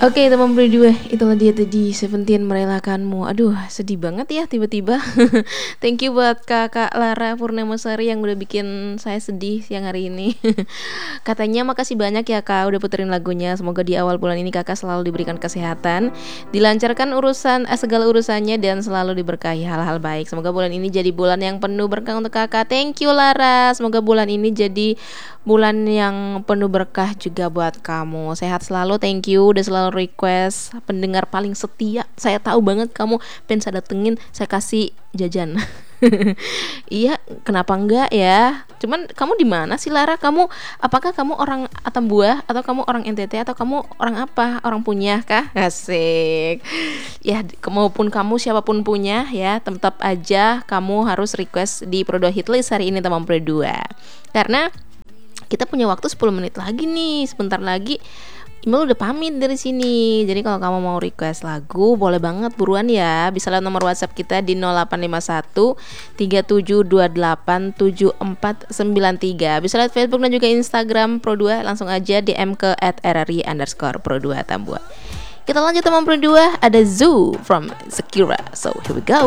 Oke teman berdua, itulah dia tadi Seventeen Merelakanmu. Aduh sedih banget ya tiba-tiba. Thank you buat kakak Lara Purnamasari yang udah bikin saya sedih siang hari ini. Katanya makasih banyak ya kak udah puterin lagunya. Semoga di awal bulan ini kakak selalu diberikan kesehatan, dilancarkan segala urusannya, dan selalu diberkahi hal-hal baik. Semoga bulan ini jadi bulan yang penuh berkah untuk kakak. Thank you Lara. Semoga bulan ini jadi bulan yang penuh berkah juga buat kamu. Sehat selalu, thank you udah selalu request. Pendengar paling setia. Saya tahu banget kamu pengen saya datengin, saya kasih jajan. Iya, kenapa enggak ya? Cuman kamu di mana sih Lara? Apakah kamu orang Atambua atau kamu orang NTT atau kamu orang apa? Orang punya kah? Asik. Ya, maupun kamu siapapun punya ya, tetap aja kamu harus request di Pro 2 Hitlist hari ini teman Pro 2. Karena kita punya waktu 10 menit lagi nih, sebentar lagi Imel udah pamit dari sini. Jadi kalau kamu mau request lagu, boleh banget buruan ya. Bisa lewat nomor WhatsApp kita di 0851 3728 7493. Bisa lewat Facebook dan juga Instagram Pro 2. Langsung aja DM ke @rri_pro2 Tambua. Kita lanjut teman Pro 2. Ada Zoo from Sekira. So here we go.